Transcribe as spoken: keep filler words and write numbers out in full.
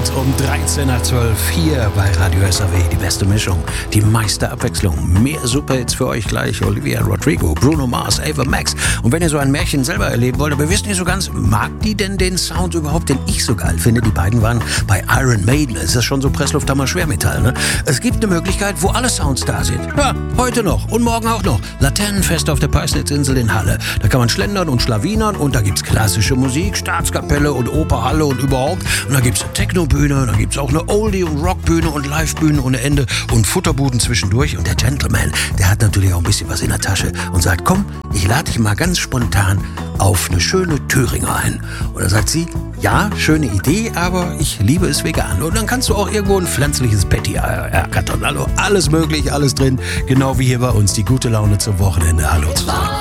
Abend um dreizehn nach zwölf hier bei Radio S A W. Die beste Mischung, die meiste Abwechslung. Mehr Superhits für euch gleich. Olivia Rodrigo, Bruno Mars, Ava Max. Und wenn ihr so ein Märchen selber erleben wollt, aber wisst nicht so ganz, mag die denn den Sound überhaupt, den ich so geil finde? Die beiden waren bei Iron Maiden. Es ist schon so Presslufthammer Schwermetall, ne? Es gibt eine Möglichkeit, wo alle Sounds da sind. Ja, heute noch und morgen auch noch. Laternenfest auf der Peisnitzinsel in Halle. Da kann man schlendern und schlawinern und da gibt's klassische Musik, Staatskapelle und Operhalle und überhaupt. Und da gibt's eine Technobühne, da gibt's auch eine Oldie- und Rockbühne und Livebühne ohne Ende und Futterbuden zwischendurch. Und der Gentleman, der hat natürlich auch ein bisschen was in der Tasche und sagt, komm, ich lade dich mal ganz spontan auf eine schöne Thüringer ein. Und da sagt sie, ja, schöne Idee, aber ich liebe es vegan. Und dann kannst du auch irgendwo ein pflanzliches Patty ergattern. Also alles möglich, alles drin, genau wie hier bei uns. Die gute Laune zum Wochenende. Hallo zusammen.